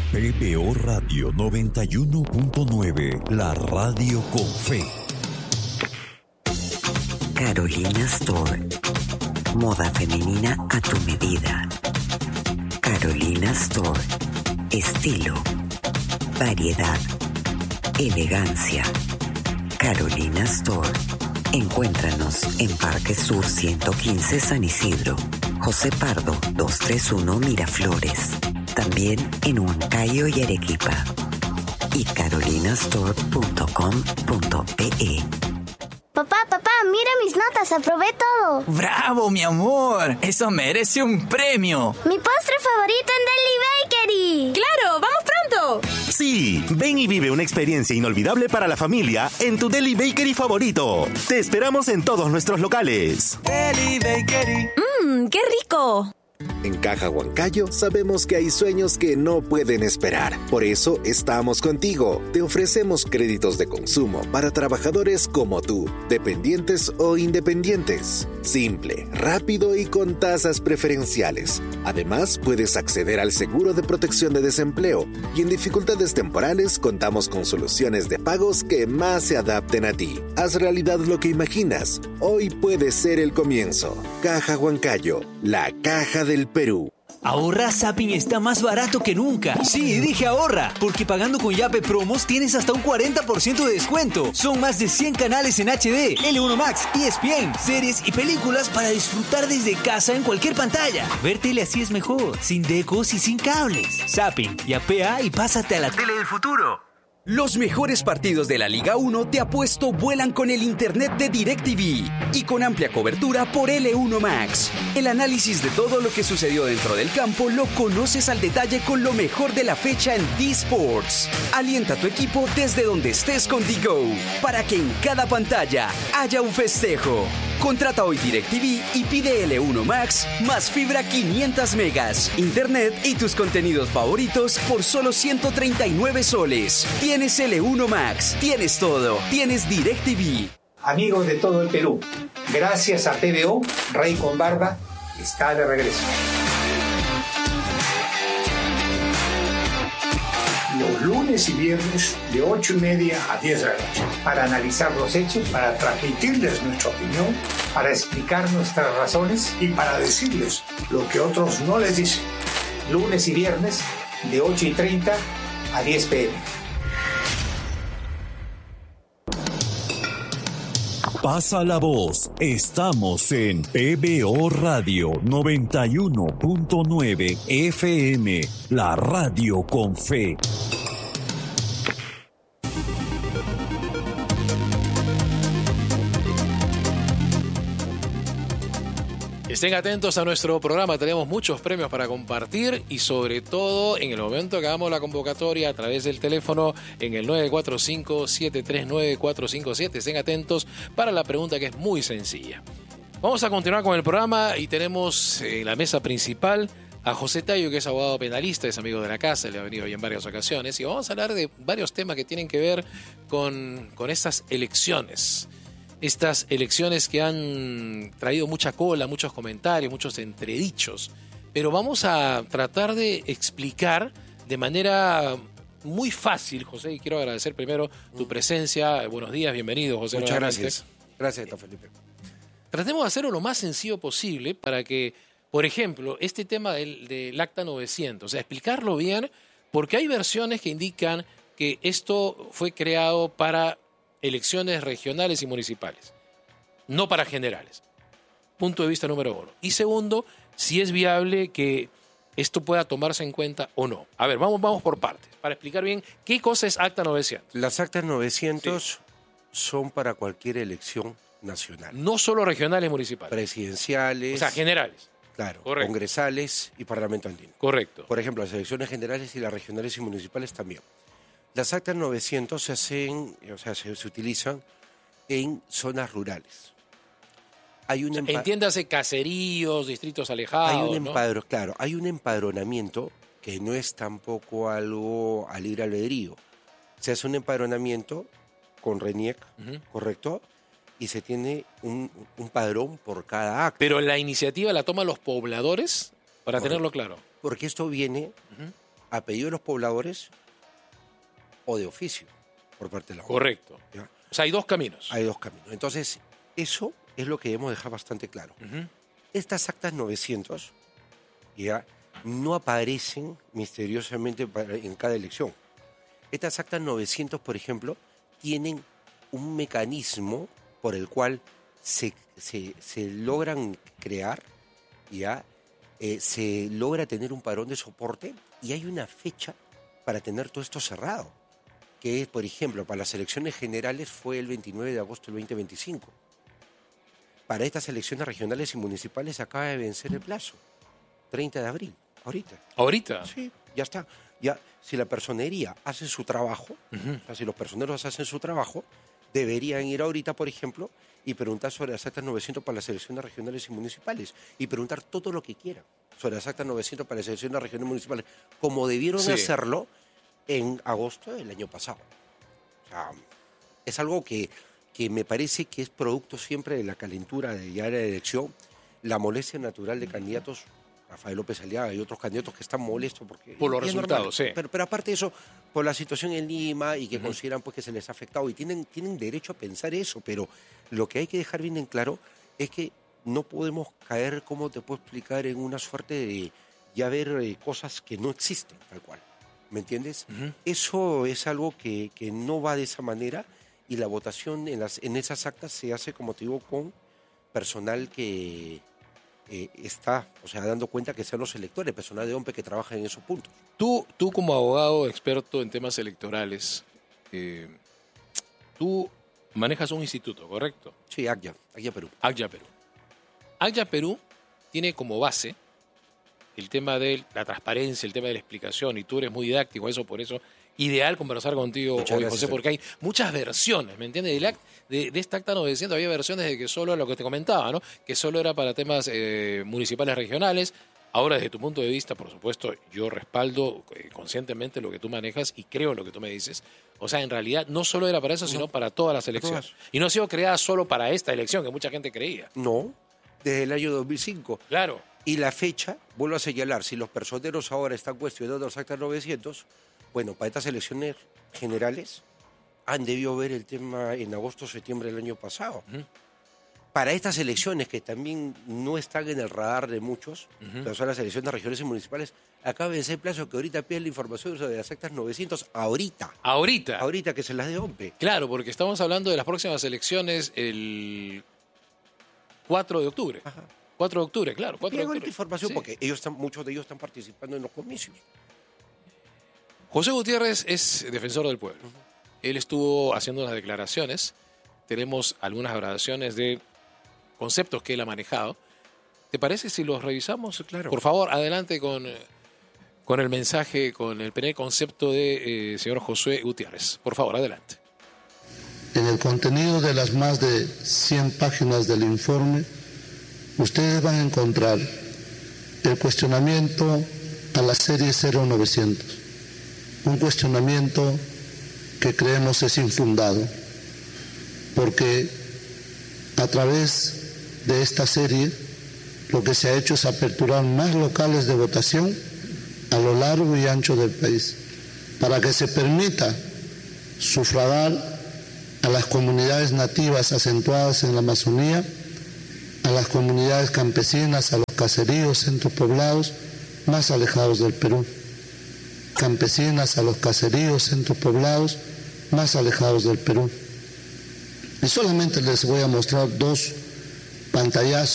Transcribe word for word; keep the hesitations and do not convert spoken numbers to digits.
P B O Radio noventa y uno punto nueve, la radio con fe. Carolina Store. Moda femenina a tu medida. Carolina Store. Estilo, variedad, elegancia. Carolina Store. Encuéntranos en Parque Sur ciento quince San Isidro, José Pardo doscientos treinta y uno Miraflores. También en Huancayo y Arequipa. Y carolinastore punto com punto pe. Papá, papá, mira mis notas, aprobé todo. ¡Bravo, mi amor! ¡Eso merece un premio! Mi postre favorito en Deli Bakery. ¡Claro! ¡Vamos pronto! Sí, ven y vive una experiencia inolvidable para la familia en tu Deli Bakery favorito. Te esperamos en todos nuestros locales. Deli Bakery. ¡Mmm, qué rico! En Caja Huancayo sabemos que hay sueños que no pueden esperar. Por eso estamos contigo. Te ofrecemos créditos de consumo para trabajadores como tú, dependientes o independientes. Simple, rápido y con tasas preferenciales. Además, puedes acceder al seguro de protección de desempleo y en dificultades temporales contamos con soluciones de pagos que más se adapten a ti. Haz realidad lo que imaginas. Hoy puede ser el comienzo. Caja Huancayo, la caja del Perú. Ahorra Zapping está más barato que nunca. Sí, dije ahorra, porque pagando con Yape Promos tienes hasta un cuarenta por ciento de descuento. Son más de cien canales en H D, L uno Max, E S P N, series y películas para disfrutar desde casa en cualquier pantalla. Ver tele así es mejor, sin decos y sin cables. Zapping, yapea y pásate a la tele del futuro. Los mejores partidos de la Liga uno de apuesto vuelan con el internet de DirecTV y con amplia cobertura por L uno Max. El análisis de todo lo que sucedió dentro del campo lo conoces al detalle con lo mejor de la fecha en D-Sports. Alienta a tu equipo desde donde estés con D-Go para que en cada pantalla haya un festejo. Contrata hoy DirecTV y pide L uno Max más fibra quinientos megas, internet y tus contenidos favoritos por solo ciento treinta y nueve soles. Tienes L uno Max, tienes todo, tienes DirecTV. Amigos de todo el Perú, gracias a P B O, Rey con Barba está de regreso. Los lunes y viernes de ocho y media a diez de la noche para analizar los hechos, para transmitirles nuestra opinión, para explicar nuestras razones y para decirles lo que otros no les dicen. Lunes y viernes de ocho y treinta a diez pe eme. Pasa la voz. Estamos en P B O Radio noventa y uno punto nueve F M, la radio con fe. Estén atentos a nuestro programa, tenemos muchos premios para compartir y sobre todo en el momento que hagamos la convocatoria a través del teléfono en el nueve cuatro cinco, siete tres nueve, cuatro cinco siete. Estén atentos para la pregunta que es muy sencilla. Vamos a continuar con el programa y tenemos en la mesa principal a José Tayo, que es abogado penalista, es amigo de la casa, le ha venido hoy en varias ocasiones y vamos a hablar de varios temas que tienen que ver con, con estas elecciones. Estas elecciones que han traído mucha cola, muchos comentarios, muchos entredichos. Pero vamos a tratar de explicar de manera muy fácil, José, y quiero agradecer primero tu presencia. Buenos días, bienvenido, José. Muchas nuevamente. gracias. Gracias, don Felipe. Tratemos de hacerlo lo más sencillo posible para que, por ejemplo, este tema del, del Acta novecientos, o sea, explicarlo bien, porque hay versiones que indican que esto fue creado para elecciones regionales y municipales, no para generales. Punto de vista número uno. Y segundo, si es viable que esto pueda tomarse en cuenta o no. A ver, vamos, vamos por partes, para explicar bien qué cosa es Acta novecientos. Las Actas novecientos sí. son para cualquier elección nacional. No solo regionales y municipales. Presidenciales. O sea, generales. Claro, correcto. Congresales y parlamento andino. Correcto. Por ejemplo, las elecciones generales y las regionales y municipales también. Las Actas novecientos se hacen, o sea, se, se utilizan en zonas rurales. Hay un o sea, entiéndase caseríos, distritos alejados. Hay un ¿no? empadro, claro, hay un empadronamiento que no es tampoco algo a libre albedrío. Se hace un empadronamiento con RENIEC, uh-huh. ¿correcto? Y se tiene un, un padrón por cada acta. Pero la iniciativa la toman los pobladores, para Correcto. tenerlo claro. Porque esto viene... Uh-huh. a pedido de los pobladores o de oficio por parte de la U N. Correcto. ¿Ya? O sea, hay dos caminos. Hay dos caminos. Entonces, eso es lo que debemos dejar bastante claro. Uh-huh. Estas actas novecientos ya no aparecen misteriosamente para- en cada elección. Estas actas novecientos, por ejemplo, tienen un mecanismo por el cual se, se, se logran crear, ya eh, se logra tener un padrón de soporte y hay una fecha para tener todo esto cerrado, que es, por ejemplo, para las elecciones generales fue el veintinueve de agosto del veinte veinticinco. Para estas elecciones regionales y municipales acaba de vencer el plazo, treinta de abril, ahorita. ¿Ahorita? Sí, ya está. Ya, si la personería hace su trabajo, Uh-huh. o sea, si los personeros hacen su trabajo, deberían ir ahorita, por ejemplo, y preguntar sobre las actas novecientos para las elecciones regionales y municipales, y preguntar todo lo que quieran sobre las actas novecientos para las elecciones regionales y municipales, como debieron Sí. hacerlo en agosto del año pasado. O sea, es algo que, que me parece que es producto siempre de la calentura de ya la elección, la molestia natural de candidatos, Rafael López Aliaga y otros candidatos que están molestos porque Por los y es resultados, normal. sí. Pero, pero aparte de eso, por la situación en Lima y que uh-huh. consideran pues que se les ha afectado y tienen, tienen derecho a pensar eso, pero lo que hay que dejar bien en claro es que no podemos caer, como te puedo explicar, en una suerte de ya ver eh, cosas que no existen tal cual. ¿Me entiendes? Uh-huh. Eso es algo que, que no va de esa manera y la votación en, las, en esas actas se hace, como te digo, con personal que eh, está, o sea, dando cuenta que sean los electores, personal de O M P E que trabaja en esos puntos. Tú, tú como abogado experto en temas electorales, eh, tú manejas un instituto, ¿correcto? Sí, A C Y A, A C Y A Perú. A C Y A Perú. A C Y A Perú tiene como base el tema de la transparencia, el tema de la explicación, y tú eres muy didáctico, eso por eso ideal conversar contigo Muchas hoy, gracias, José, porque hay muchas versiones, ¿me entiendes? De, la, de, de esta acta novecientos había versiones de que solo lo que te comentaba, ¿no? Que solo era para temas eh, municipales regionales. Ahora, desde tu punto de vista, por supuesto, yo respaldo eh, conscientemente lo que tú manejas y creo en lo que tú me dices. O sea, en realidad no solo era para eso, sino no, para todas las elecciones. Todas. Y no ha sido creada solo para esta elección, que mucha gente creía. No, desde el año dos mil cinco. Claro. Y la fecha, vuelvo a señalar, si los personeros ahora están cuestionando los actas novecientos, bueno, para estas elecciones generales han debido ver el tema en agosto o septiembre del año pasado. Uh-huh. Para estas elecciones que también no están en el radar de muchos, uh-huh. pero son las elecciones regionales y municipales, acaba de vencer el plazo que ahorita piden la información sobre las actas novecientos ahorita. ¿Ahorita? Ahorita que se las de O M P E. Claro, porque estamos hablando de las próximas elecciones el cuatro de octubre. Ajá. cuatro de octubre, claro. cuatro de octubre. Información sí. Porque ellos están, muchos de ellos están participando en los comicios. José Gutiérrez es defensor del pueblo. Uh-huh. Él estuvo haciendo unas declaraciones. Tenemos algunas grabaciones de conceptos que él ha manejado. ¿Te parece si los revisamos? Claro. Por favor, adelante con, con el mensaje, con el primer concepto de eh, señor José Gutiérrez. Por favor, adelante. En el contenido de las más de cien páginas del informe, ustedes van a encontrar el cuestionamiento a la serie cero novecientos. Un cuestionamiento que creemos es infundado, porque a través de esta serie lo que se ha hecho es aperturar más locales de votación a lo largo y ancho del país, para que se permita sufragar a las comunidades nativas acentuadas en la Amazonía, a las comunidades campesinas, a los caseríos, centros poblados más alejados del Perú. Campesinas, a los caseríos, centros poblados más alejados del Perú. Y solamente les voy a mostrar dos pantallazos